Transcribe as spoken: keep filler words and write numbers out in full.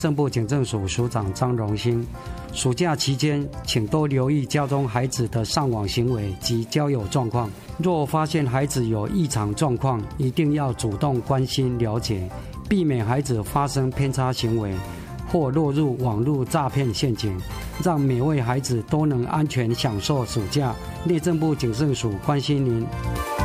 政部警政署署长张荣兴，暑假期间，请多留意家中孩子的上网行为及交友状况。若发现孩子有异常状况，一定要主动关心了解，避免孩子发生偏差行为或落入网络诈骗陷阱，让每位孩子都能安全享受暑假。内政部警政署关心您。